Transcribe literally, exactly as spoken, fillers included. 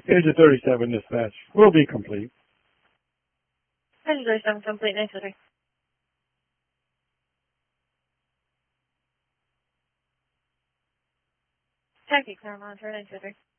Agent thirty-seven dispatch will be complete. Agent thirty-seven complete, nine two three. Taxi, clear monitor, nine two three.